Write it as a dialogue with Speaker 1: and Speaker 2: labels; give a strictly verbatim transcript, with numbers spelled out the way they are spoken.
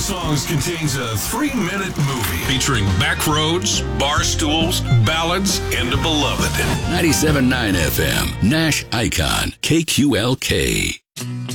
Speaker 1: Songs contains a three-minute movie
Speaker 2: featuring backroads, bar stools, ballads, and a beloved.
Speaker 3: ninety-seven point nine F M, Nash Icon, K Q L K.